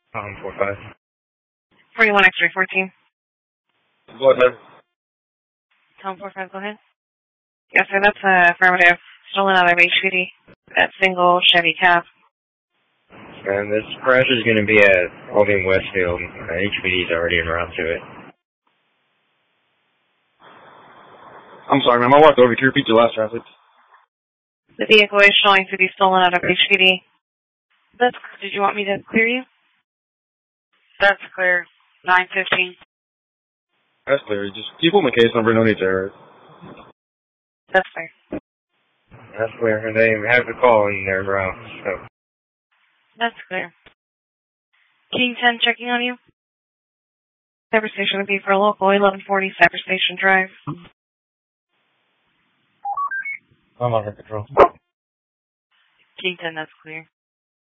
45. 41 X-ray 14. Go ahead. Tom 45, go ahead. Yes, sir, that's affirmative. Stolen out of HPD. That single Chevy cab. And this crash is going to be at Albion Westfield. HPD's already en route to it. I'm sorry, ma'am. I walked over. Can you repeat your last traffic? The vehicle is showing to be stolen out of HPD. Did you want me to clear you? That's clear. 915. That's clear. Just keep on my case number. No need to error. That's clear. That's clear. They have the call in their route, so. That's clear. King 10 checking on you. Cyber Station would be for local 1140 Cyber Station Drive. I'm under control. King 10, that's clear.